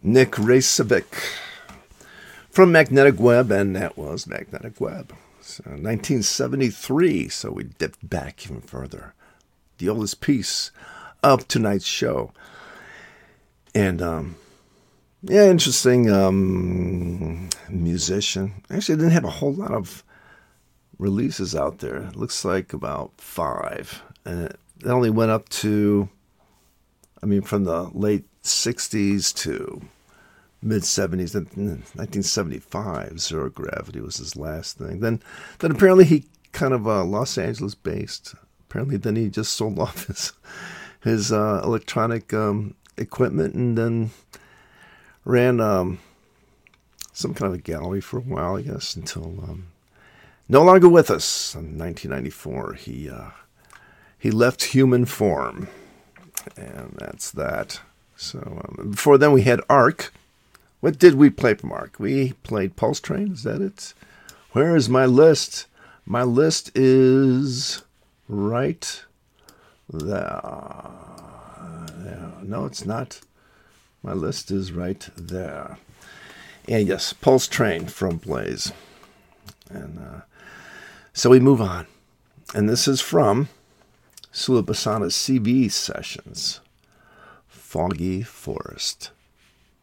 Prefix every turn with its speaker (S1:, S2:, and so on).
S1: Nick Racevic from Magnetic Web, and that was Magnetic Web. So 1973, so we dipped back even further. The oldest piece of tonight's show. And, interesting musician. Actually, didn't have a whole lot of releases out there. It looks like about 5. And it only went up to, from the late 60s to mid-70s. 1975, Zero Gravity was his last thing. Then apparently he kind of Los Angeles-based. Apparently then he just sold off his electronic equipment and then ran some kind of a gallery for a while, I guess, until no longer with us. In 1994, he left human form, and that's that. So before then, we had Ark. What did we play from Ark? We played Pulse Train. Is that it? Where is my list? My list is right there. No, it's not. My list is right there. And yes, Pulse Train from Blaze. And so we move on. And this is from Sula Bassana's CV sessions, Foggy Forest.